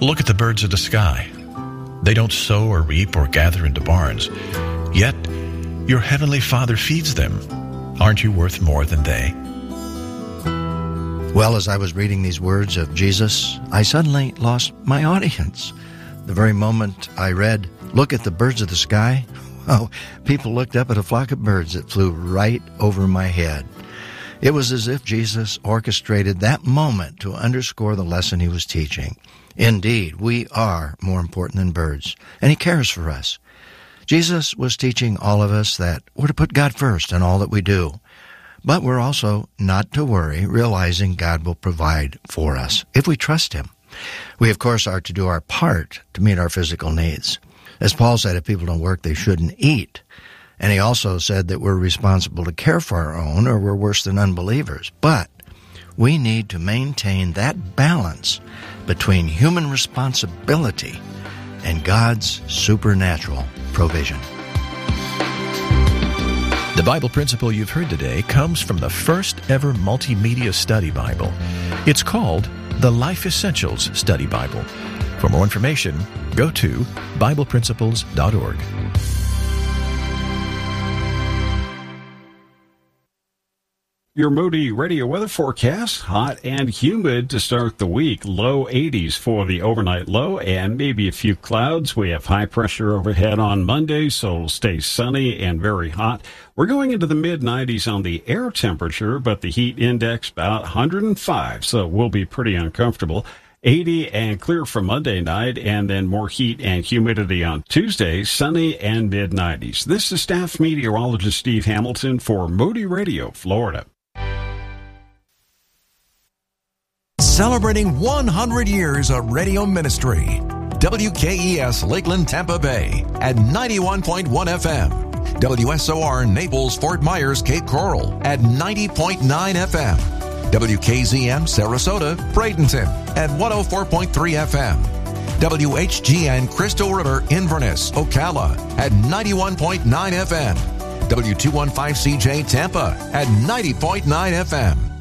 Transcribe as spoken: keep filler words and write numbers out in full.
Look at the birds of the sky. They don't sow or reap or gather into barns, yet your heavenly Father feeds them. Aren't you worth more than they? Well, as I was reading these words of Jesus, I suddenly lost my audience. The very moment I read, "Look at the birds of the sky," well, people looked up at a flock of birds that flew right over my head. It was as if Jesus orchestrated that moment to underscore the lesson he was teaching. Indeed, we are more important than birds, and he cares for us. Jesus was teaching all of us that we're to put God first in all that we do. But we're also not to worry, realizing God will provide for us if we trust him. We, of course, are to do our part to meet our physical needs. As Paul said, if people don't work, they shouldn't eat. And he also said that we're responsible to care for our own, or we're worse than unbelievers. But we need to maintain that balance between human responsibility and God's supernatural provision. The Bible principle you've heard today comes from the first ever multimedia study Bible. It's called the Life Essentials Study Bible. For more information, go to Bible Principles dot org. Your Moody Radio weather forecast, hot and humid to start the week. Low eighties for the overnight low and maybe a few clouds. We have high pressure overhead on Monday, so it'll stay sunny and very hot. We're going into the mid nineties on the air temperature, but the heat index about one hundred five, so it will be pretty uncomfortable. eighty and clear for Monday night, and then more heat and humidity on Tuesday, sunny and mid nineties. This is staff meteorologist Steve Hamilton for Moody Radio, Florida. Celebrating one hundred years of radio ministry. W K E S Lakeland, Tampa Bay at ninety-one point one F M. W S O R Naples, Fort Myers, Cape Coral at ninety point nine F M. W K Z M Sarasota, Bradenton at one oh four point three F M. W H G N Crystal River, Inverness, Ocala at ninety-one point nine F M. W two fifteen C J Tampa at ninety point nine F M.